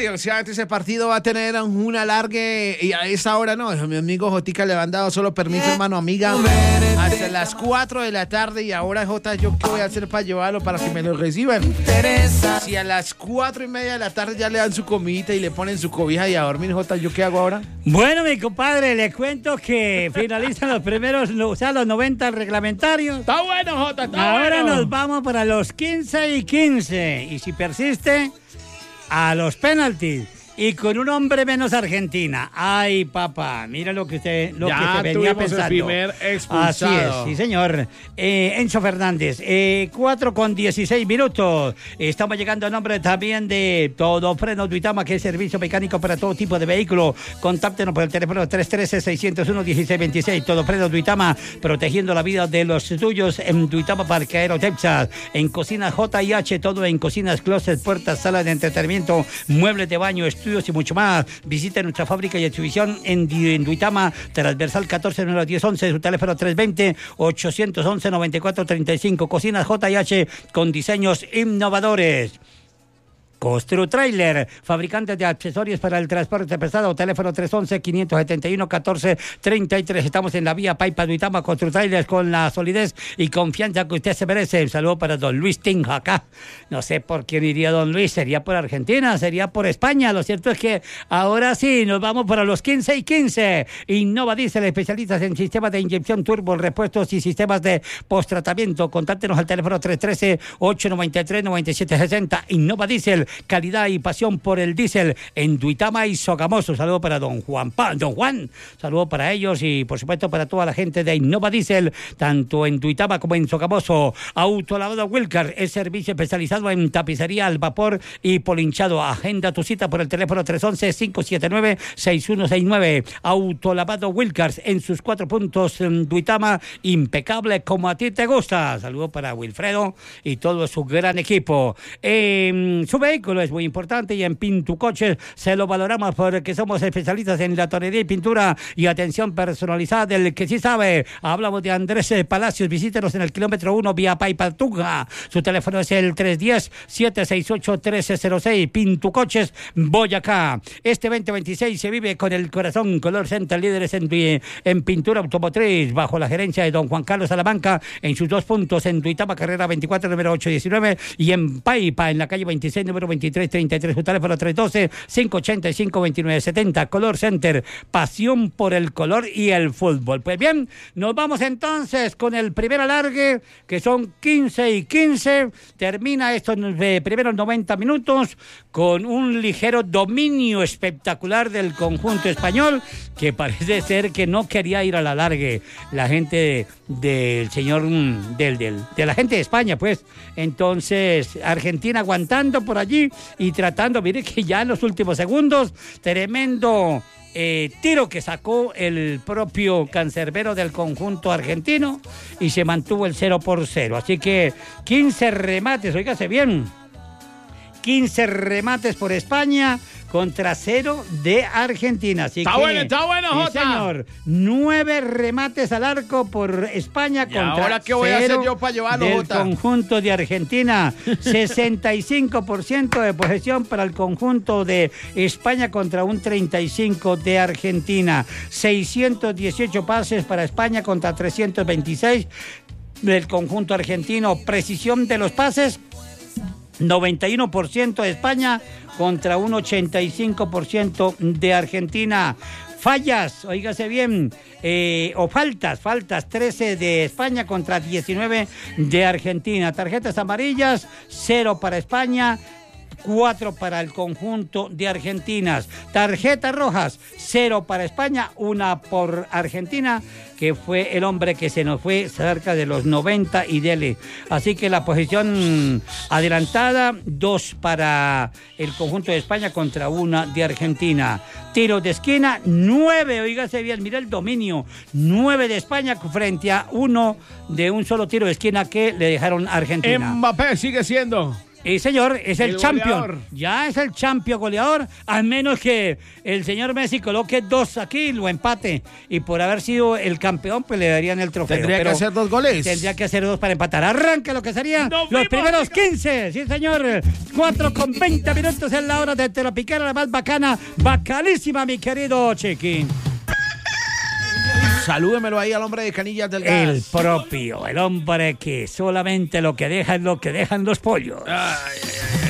o sea, ese partido va a tener un alargue y a esa hora no. Mi amigo Jotica le han dado solo permiso, hermano, amiga, hasta las 4 de la tarde y ahora, Jota, ¿yo qué voy a hacer para llevarlo, para que me lo reciban? Si a las 4:30 de la tarde ya le dan su comidita y le ponen su cobija y a dormir, Jota, ¿yo qué hago ahora? Bueno, mi compadre, le cuento que finalizan los primeros, o sea, los 90 reglamentarios. Está bueno, Jota, está Ahora bueno. nos vamos para los 15 y 15. Y si persiste, a los penaltis. Y con un hombre menos Argentina. Ay, papá, mira lo que se venía pensando. El primer expulsado. Así es, sí, señor. Enzo Fernández, 4:16 minutos. Estamos llegando a nombre también de Todo Frenos Duitama, que es servicio mecánico para todo tipo de vehículo. Contáctenos por el teléfono 313-601-1626. Todo Frenos Duitama, protegiendo la vida de los suyos en Duitama, Parqueadero, Texas. En Cocinas J&H, todo en cocinas, closet, puertas, salas de entretenimiento, muebles de baño, estudios y mucho más. Visita nuestra fábrica y exhibición en Duitama, transversal 14 1011, su teléfono 320-811-9435. Cocinas J&H con diseños innovadores. Construtrailer, fabricante de accesorios para el transporte pesado, teléfono 311-571-1433. Estamos en la vía Paipa Duitama. Construtrailer, con la solidez y confianza que usted se merece. Un saludo para don Luis Tinja acá. No sé por quién iría don Luis, sería por Argentina, sería por España. Lo cierto es que ahora sí, nos vamos para los 15 y 15. Innova Diesel, especialistas en sistemas de inyección turbo, repuestos y sistemas de posttratamiento. Contáctenos al teléfono 313-893-9760. Innova Diesel, calidad y pasión por el diésel en Duitama y Sogamoso. Saludo para don Juan. Saludo para ellos y por supuesto para toda la gente de Innova Diesel, tanto en Duitama como en Sogamoso. Autolavado Wilcar, es servicio especializado en tapicería al vapor y polinchado. Agenda tu cita por el teléfono 311-579-6169. Autolavado Wilcars en sus 4 puntos en Duitama, impecable como a ti te gusta. Saludo para Wilfredo y todo su gran equipo. Su vehículo es muy importante y en Pintucoches se lo valoramos porque somos especialistas en la tonería y pintura y atención personalizada del que sí sabe. Hablamos de Andrés Palacios. Visítenos en el kilómetro 1 vía Paipatuga. Su teléfono es el 310-768-1306. Pintucoches, Boyacá. Este 2026 se vive con el corazón. Color Center, líderes en pintura automotriz, bajo la gerencia de don Juan Carlos Salamanca, en sus 2 puntos en Duitama, carrera 24, número 819, y en Paipa, en la calle 26, número 2333, su teléfono 312-585-2970. Color Center, pasión por el color y el fútbol. Pues bien, nos vamos entonces con el primer alargue, que son 15 y 15. Termina estos primeros 90 minutos con un ligero dominio espectacular del conjunto español, que parece ser que no quería ir al alargue la gente del señor de la gente de España, pues. Entonces Argentina aguantando por allí y tratando, mire que ya en los últimos segundos, tremendo tiro que sacó el propio cancerbero del conjunto argentino y se mantuvo el 0-0. Así que 15 remates, oígase bien, 15 remates por España contra 0 de Argentina. Así está que, bueno, Jota. Sí, señor. 9 remates al arco por España contra ahora qué voy a hacer yo para llevarlo, del Jota? conjunto de Argentina. 65% de posesión para el conjunto de España contra un 35% de Argentina. 618 pases para España contra 326 del conjunto argentino. Precisión de los pases, 91% de España contra un 85% de Argentina. Fallas, oígase bien, o faltas, 13 de España contra 19 de Argentina. Tarjetas amarillas, 0 para España, 4 para el conjunto de Argentinas. Tarjetas rojas, 0 para España, 1 por Argentina, que fue el hombre que se nos fue cerca de los 90 y dele. Así que la posición adelantada, 2 para el conjunto de España contra 1 de Argentina. Tiro de esquina, 9, oígase bien, mira el dominio, 9 de España frente a 1 de un solo tiro de esquina que le dejaron a Argentina. Mbappé sigue siendo Y señor, es el champion. Goleador. Ya es el champion goleador, al menos que el señor Messi coloque 2 aquí y lo empate. Y por haber sido el campeón, pues le darían el trofeo. Tendría que hacer 2 goles. Tendría que hacer 2 para empatar. Arranca lo que serían los primeros 15. Sí, señor. 4:20 minutos en la hora de Terapiquera, la más bacana. Bacanísima, mi querido Chiquín. Salúdemelo ahí al hombre de Canillas del Gas. El propio, el hombre que solamente lo que deja es lo que dejan los pollos. Ay, ay, ay.